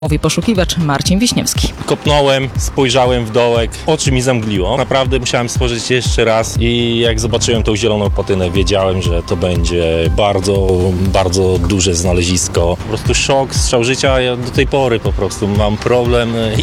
Mówi poszukiwacz Marcin Wiśniewski. Kopnąłem, spojrzałem w dołek, oczy mi zamgliło. Naprawdę musiałem spojrzeć jeszcze raz i jak zobaczyłem tą zieloną patynę, wiedziałem, że to będzie bardzo, bardzo duże znalezisko. Po prostu szok, strzał życia. Ja do tej pory po prostu mam problem